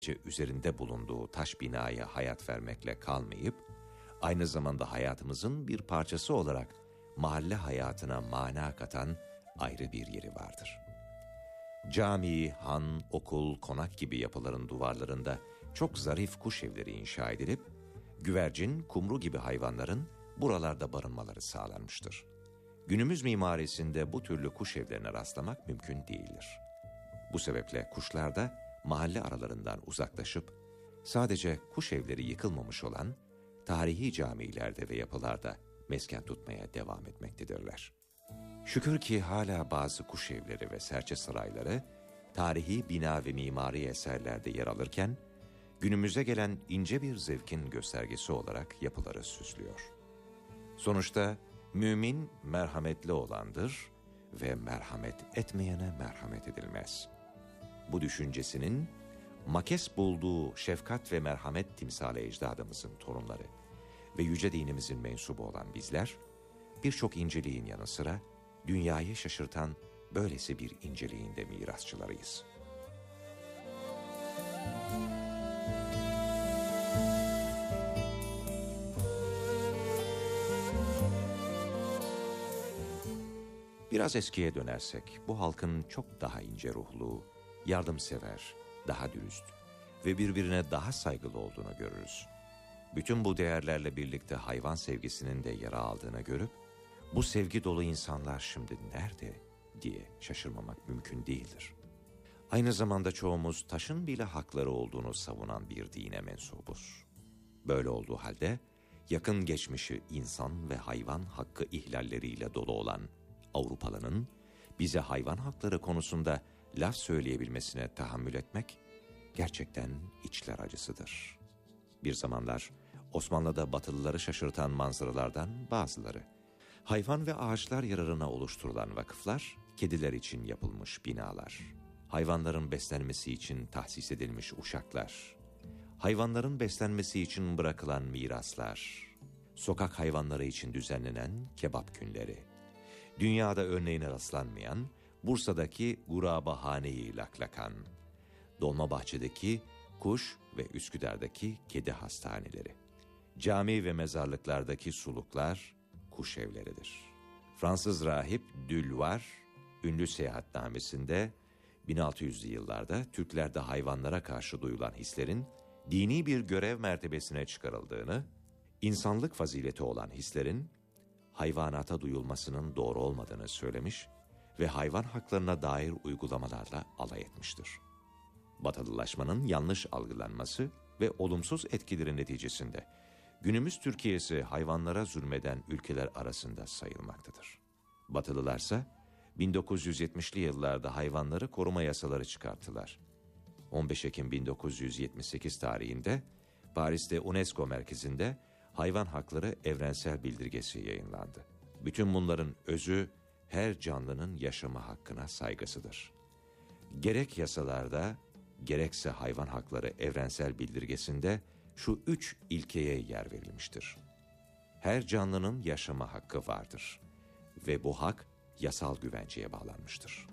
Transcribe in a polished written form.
üzerinde bulunduğu taş binaya hayat vermekle kalmayıp, aynı zamanda hayatımızın bir parçası olarak mahalle hayatına mana katan ayrı bir yeri vardır. Cami, han, okul, konak gibi yapıların duvarlarında çok zarif kuş evleri inşa edilip, güvercin, kumru gibi hayvanların buralarda barınmaları sağlanmıştır. Günümüz mimarisinde bu türlü kuş evlerine rastlamak mümkün değildir. Bu sebeple kuşlar da mahalle aralarından uzaklaşıp, sadece kuş evleri yıkılmamış olan tarihi camilerde ve yapılarda mesken tutmaya devam etmektedirler. Şükür ki hala bazı kuş evleri ve serçe sarayları tarihi bina ve mimari eserlerde yer alırken, günümüze gelen ince bir zevkin göstergesi olarak yapıları süslüyor. Sonuçta mümin merhametli olandır ve merhamet etmeyene merhamet edilmez. Bu düşüncesinin makes bulduğu şefkat ve merhamet timsali ecdadımızın torunları ve yüce dinimizin mensubu olan bizler, birçok inceliğin yanı sıra dünyayı şaşırtan böylesi bir inceliğin de mirasçılarıyız. Biraz eskiye dönersek, bu halkın çok daha ince ruhlu, yardımsever, daha dürüst ve birbirine daha saygılı olduğunu görürüz. Bütün bu değerlerle birlikte hayvan sevgisinin de yara aldığını görüp, bu sevgi dolu insanlar şimdi nerede diye şaşırmamak mümkün değildir. Aynı zamanda çoğumuz taşın bile hakları olduğunu savunan bir dine mensubuz. Böyle olduğu halde, yakın geçmişi insan ve hayvan hakkı ihlalleriyle dolu olan Avrupalı'nın bize hayvan hakları konusunda laf söyleyebilmesine tahammül etmek gerçekten içler acısıdır. Bir zamanlar Osmanlı'da Batılıları şaşırtan manzaralardan bazıları, hayvan ve ağaçlar yararına oluşturulan vakıflar, kediler için yapılmış binalar, hayvanların beslenmesi için tahsis edilmiş uşaklar, hayvanların beslenmesi için bırakılan miraslar, sokak hayvanları için düzenlenen kebap günleri, dünyada örneğine rastlanmayan Bursa'daki Gurabahane-i Laklakan, Dolmabahçe'deki kuş ve Üsküdar'daki kedi hastaneleri, cami ve mezarlıklardaki suluklar kuş evleridir. Fransız rahip Dülvar, ünlü seyahatnamesinde 1600'lü yıllarda Türklerde hayvanlara karşı duyulan hislerin dini bir görev mertebesine çıkarıldığını, insanlık fazileti olan hislerin hayvanata duyulmasının doğru olmadığını söylemiş ve hayvan haklarına dair uygulamalarla alay etmiştir. Batılılaşmanın yanlış algılanması ve olumsuz etkileri neticesinde günümüz Türkiye'si hayvanlara zulmeden ülkeler arasında sayılmaktadır. Batılılarsa 1970'li yıllarda hayvanları koruma yasaları çıkarttılar. 15 Ekim 1978 tarihinde Paris'te UNESCO merkezinde Hayvan Hakları Evrensel Bildirgesi yayınlandı. Bütün bunların özü her canlının yaşama hakkına saygısıdır. Gerek yasalarda, gerekse Hayvan Hakları Evrensel Bildirgesi'nde şu 3 ilkeye yer verilmiştir. Her canlının yaşama hakkı vardır ve bu hak yasal güvenceye bağlanmıştır.